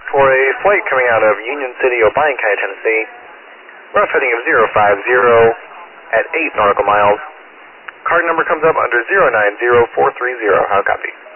for a flight coming out of Union City, O'Brien County, Tennessee. Rough heading of 050 at 8 nautical miles. Card number comes up under 090430. How copy?